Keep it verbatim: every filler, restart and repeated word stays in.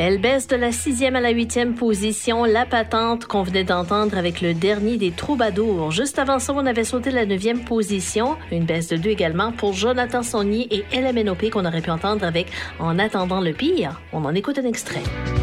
Elle baisse de la sixième à la huitième position. La patente qu'on venait d'entendre avec le dernier des Troubadours. Juste avant ça, on avait sauté la neuvième position. Une baisse de deux également pour Jonathan Saunier et L M N O P qu'on aurait pu entendre avec En attendant le pire. On en écoute un extrait.